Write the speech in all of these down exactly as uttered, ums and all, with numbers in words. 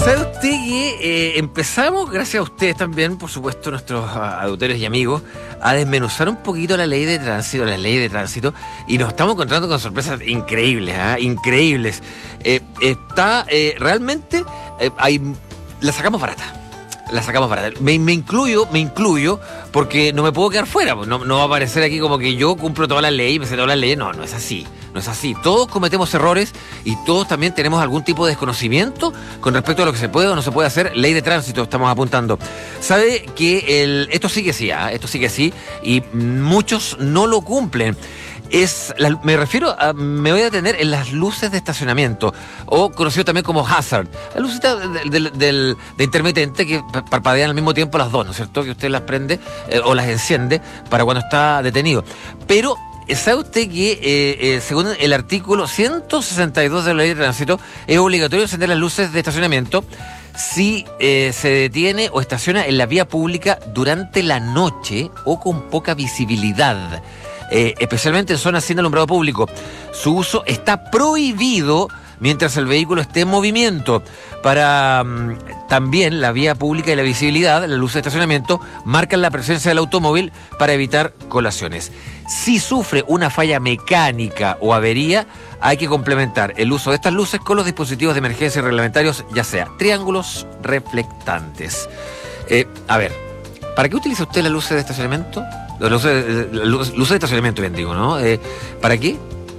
¿Sabe usted que eh, empezamos, gracias a ustedes también, por supuesto, nuestros auditores y amigos, a desmenuzar un poquito la ley de tránsito, la ley de tránsito, y nos estamos encontrando con sorpresas increíbles, ¿eh? increíbles. Eh, está eh, realmente, eh, hay, la sacamos barata. La sacamos barata. Me, me incluyo, me incluyo, porque no me puedo quedar fuera. No, no va a aparecer aquí como que yo cumplo todas las leyes, me sé todas las leyes. No, no es así. No es así. Todos cometemos errores y todos también tenemos algún tipo de desconocimiento con respecto a lo que se puede o no se puede hacer. Ley de tránsito estamos apuntando. Sabe que el, esto sí que sí, ¿eh? esto sí que sí, y muchos no lo cumplen. Es, la, me refiero a, me voy a detener en las luces de estacionamiento, o conocido también como hazard. Las luces de, de, de, de intermitente que parpadean al mismo tiempo las dos, ¿no es cierto? Que usted las prende eh, o las enciende para cuando está detenido. Pero ¿sabe usted que eh, eh, según el artículo ciento sesenta y dos de la ley de tránsito es obligatorio encender las luces de estacionamiento si eh, se detiene o estaciona en la vía pública durante la noche o con poca visibilidad? Eh, especialmente en zonas sin alumbrado público. Su uso está prohibido mientras el vehículo esté en movimiento. Para um, también la vía pública y la visibilidad, las luces de estacionamiento marcan la presencia del automóvil para evitar colaciones. Si sufre una falla mecánica o avería, hay que complementar el uso de estas luces con los dispositivos de emergencia reglamentarios, ya sea triángulos reflectantes. Eh, a ver, ¿para qué utiliza usted las luces de estacionamiento? Las luces, luces, luces de estacionamiento, bien digo, ¿no? Eh, ¿Para qué?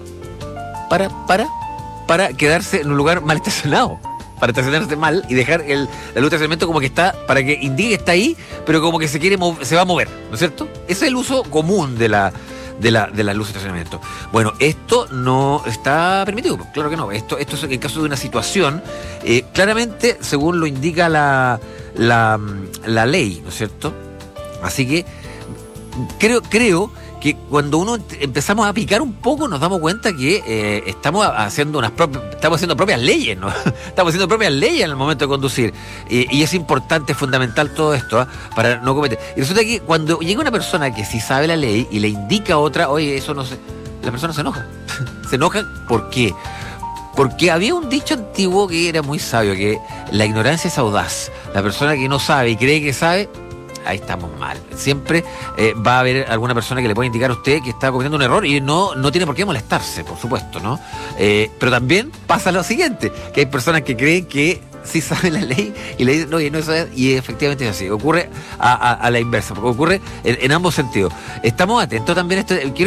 Para, para, para quedarse en un lugar mal estacionado. Para estacionarse mal y dejar el, la luz de estacionamiento como que está, para que indique que está ahí, pero como que se quiere mov- se va a mover, ¿no es cierto? Ese es el uso común de la, de la, de la luz de estacionamiento. Bueno, esto no está permitido, claro que no. Esto, esto es en caso de una situación, eh, claramente, según lo indica la, la, la ley, ¿no es cierto? Así que Creo, creo que cuando uno empezamos a picar un poco nos damos cuenta que eh, estamos haciendo unas propias, estamos haciendo propias leyes, ¿no? Estamos haciendo propias leyes en el momento de conducir. Eh, y es importante, es fundamental todo esto, ¿eh? Para no cometer. Y resulta que cuando llega una persona que sí sabe la ley y le indica a otra, oye, eso no se... la persona se enoja. Se enoja, ¿por qué? Porque había un dicho antiguo que era muy sabio, que la ignorancia es audaz. La persona que no sabe y cree que sabe, ahí estamos mal. Siempre eh, va a haber alguna persona que le puede indicar a usted que está cometiendo un error y no, no tiene por qué molestarse, por supuesto, ¿no? Eh, pero también pasa lo siguiente, que hay personas que creen que sí saben la ley y le dicen, no, y no eso es, y efectivamente es así. Ocurre a, a, a la inversa, porque ocurre en, en ambos sentidos. Estamos atentos también a esto. Quiero